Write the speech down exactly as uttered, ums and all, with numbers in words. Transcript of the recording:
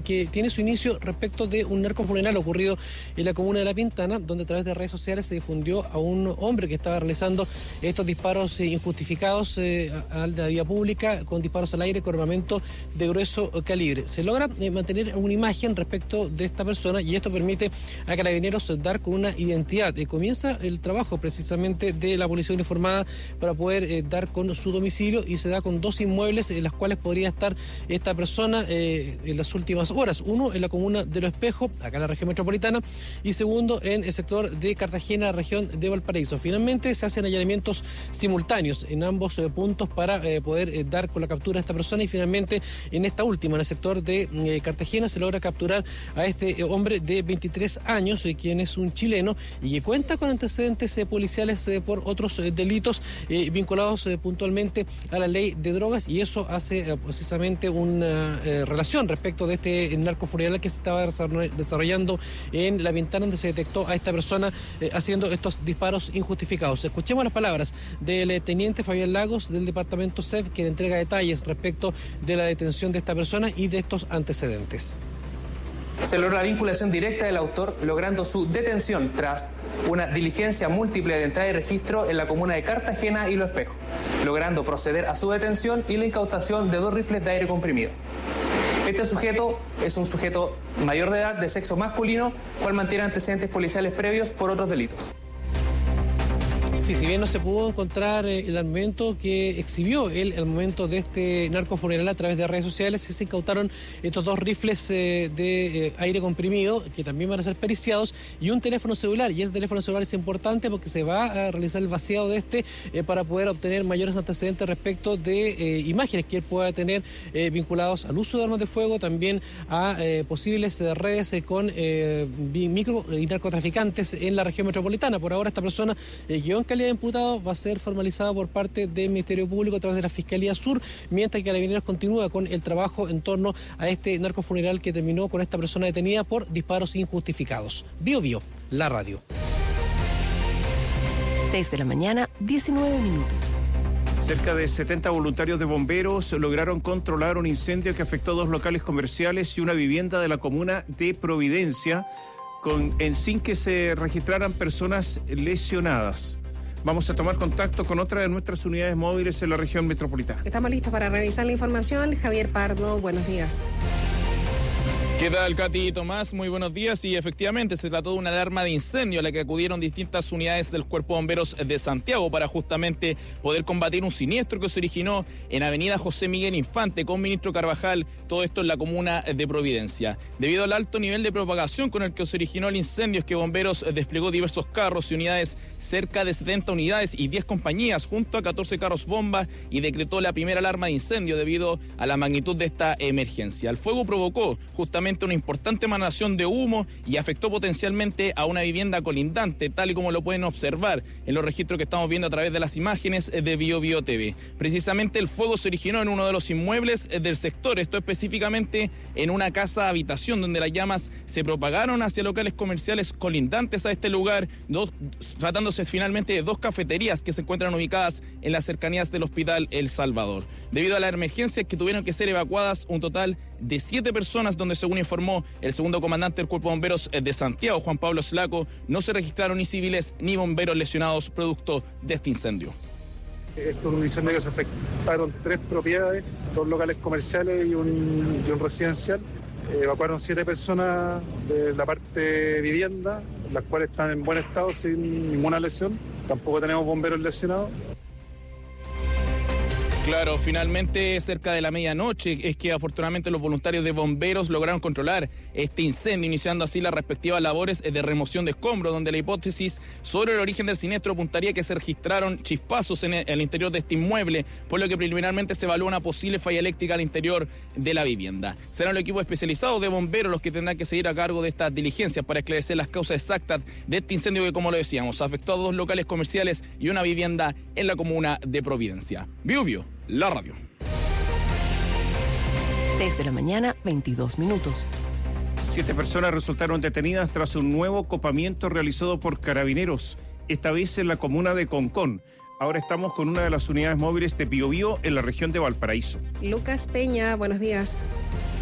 que tiene su inicio respecto de un narcofuneral ocurrido en la comuna de La Pintana, donde a través de redes sociales se difundió a un hombre que estaba realizando estos disparos eh, injustificados eh, a la vía pública, con disparos al aire con armamento de grueso calibre. Se logra eh, mantener una imagen respecto de esta persona y esto permite a Carabineros dar con una identidad. Eh, comienza el trabajo precisamente de la policía uniformada para poder eh, dar con su domicilio y se da con dos inmuebles en las cuales podría estar esta persona eh, en las últimas horas. Uno en la comuna de Los Espejos, acá en la región metropolitana, y segundo en el sector de Cartagena, región de Valparaíso. Finalmente se hacen allanamientos simultáneos en ambos eh, puntos para eh, poder eh, dar con la captura de esta persona y finalmente en esta última, en el sector de eh, Cartagena, se logra capturar a este eh, hombre de veintitrés años, eh, quien es un chileno y que cuenta con antecedentes eh, policiales eh, por otros eh, delitos eh, vinculados eh, puntualmente a la ley de drogas, y eso hace eh, precisamente una eh, relación respecto de este narcofuneral que se estaba desarrollando en La Pintana, donde se detectó a esta persona eh, haciendo estos disparos injustificados. Escuchemos las palabras del eh, teniente Fabián Lagos del departamento C E F, que entrega detalles respecto de la detención de esta persona y de estos antecedentes. Se logró la vinculación directa del autor, logrando su detención tras una diligencia múltiple de entrada y registro en la comuna de Cartagena y Los Espejos, logrando proceder a su detención y la incautación de dos rifles de aire comprimido. Este sujeto es un sujeto mayor de edad, de sexo masculino, cual mantiene antecedentes policiales previos por otros delitos. Sí, si bien no se pudo encontrar eh, el armamento que exhibió él al momento de este narcofuneral a través de redes sociales, se incautaron estos dos rifles eh, de eh, aire comprimido que también van a ser periciados y un teléfono celular. Y el teléfono celular es importante porque se va a realizar el vaciado de este eh, para poder obtener mayores antecedentes respecto de eh, imágenes que él pueda tener eh, vinculados al uso de armas de fuego, también a eh, posibles eh, redes eh, con eh, micro y narcotraficantes en la región metropolitana. Por ahora esta persona eh, quedó en calidad de imputado, va a ser formalizado por parte del Ministerio Público a través de la Fiscalía Sur, mientras que Carabineros continúa con el trabajo en torno a este narcofuneral que terminó con esta persona detenida por disparos injustificados. Bio Bio, la radio. seis de la mañana, diecinueve minutos. Cerca de setenta voluntarios de bomberos lograron controlar un incendio que afectó dos locales comerciales y una vivienda de la comuna de Providencia, con, en, sin que se registraran personas lesionadas. Vamos a tomar contacto con otra de nuestras unidades móviles en la región metropolitana. Estamos listos para revisar la información. Javier Pardo, buenos días. ¿Qué tal, Katy y Tomás? Muy buenos días. Y efectivamente se trató de una alarma de incendio a la que acudieron distintas unidades del Cuerpo de Bomberos de Santiago para justamente poder combatir un siniestro que se originó en Avenida José Miguel Infante con Ministro Carvajal, todo esto en la comuna de Providencia. Debido al alto nivel de propagación con el que se originó el incendio, es que Bomberos desplegó diversos carros y unidades, cerca de setenta unidades y diez compañías, junto a catorce carros bomba, y decretó la primera alarma de incendio debido a la magnitud de esta emergencia. El fuego provocó justamente una importante emanación de humo y afectó potencialmente a una vivienda colindante, tal y como lo pueden observar en los registros que estamos viendo a través de las imágenes de Bio Bio T V. Precisamente el fuego se originó en uno de los inmuebles del sector, esto específicamente en una casa habitación, donde las llamas se propagaron hacia locales comerciales colindantes a este lugar, dos, tratándose finalmente de dos cafeterías que se encuentran ubicadas en las cercanías del Hospital El Salvador. Debido a la emergencia, que tuvieron que ser evacuadas un total de siete personas, donde según informó el segundo comandante del Cuerpo de Bomberos de Santiago, Juan Pablo Slaco, no se registraron ni civiles ni bomberos lesionados producto de este incendio. Esto es un incendio que se afectaron tres propiedades, dos locales comerciales y un, y un residencial. Eh, evacuaron siete personas de la parte vivienda, las cuales están en buen estado sin ninguna lesión. Tampoco tenemos bomberos lesionados. Claro, finalmente cerca de la medianoche es que afortunadamente los voluntarios de bomberos lograron controlar este incendio, iniciando así las respectivas labores de remoción de escombros, donde la hipótesis sobre el origen del siniestro apuntaría que se registraron chispazos en el interior de este inmueble, por lo que preliminarmente se evalúa una posible falla eléctrica al interior de la vivienda. Serán los equipos especializados de bomberos los que tendrán que seguir a cargo de estas diligencias para esclarecer las causas exactas de este incendio que, como lo decíamos, afectó a dos locales comerciales y una vivienda en la comuna de Providencia. Bio Bio, la radio. seis de la mañana, veintidós minutos. Siete personas resultaron detenidas tras un nuevo copamiento realizado por Carabineros, esta vez en la comuna de Concón. Ahora estamos con una de las unidades móviles de Bio Bio en la región de Valparaíso. Lucas Peña, buenos días.